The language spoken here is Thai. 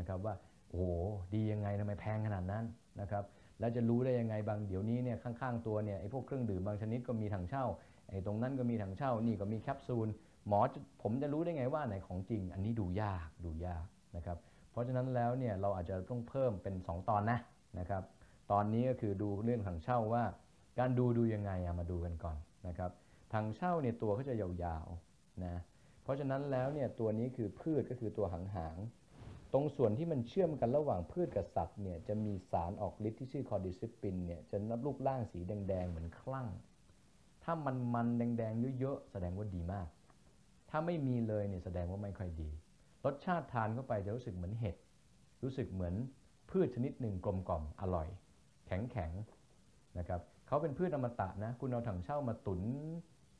นะครับว่าโอ้ดียังไงทำไมแพงขนาดนั้นนะครับแล้วจะรู้ได้ยังไงบางเดี๋ยวนี้เนี่ยข้างๆตัวเนี่ยไอ้พวกเครื่องดื่มบางชนิดก็มีถังเช่าไอ้ตรงนั้นก็มีถังเช่านี่ก็มีแคปซูลผมจะรู้ได้ไงว่าไหนของจริงอันนี้ดูยากนะครับเพราะฉะนั้นแล้วเนี่ยเราอาจจะต้องเพิ่มเป็น2ตอนนะครับตอนนี้ก็คือดูเรื่องถังเช่าว่าการดูยังไงมาดูกันก่อนนะครับถังเช่าเนี่ยตัวเขาจะยาวๆนะเพราะฉะนั้นแล้วเนี่ยตัวนี้คือพืชก็คือตัวหางตรงส่วนที่มันเชื่อมกันระหว่างพืชกับสัตว์เนี่ยจะมีสารออกฤทธิ์ที่ชื่อคอร์ดิซิปปินเนี่ยจะนับรูปร่างสีแดงๆเหมือนคลั่งถ้ามันแดงๆเยอะๆแสดงว่าดีมากถ้าไม่มีเลยเนี่ยแสดงว่าไม่ค่อยดีรสชาติทานเข้าไปจะรู้สึกเหมือนเห็ดรู้สึกเหมือนพืชชนิดหนึ่งกลมกล่อมอร่อยแข็งนะครับเขาเป็นพืชอมตะนะคุณเอาถังเช่ามาตุ๋น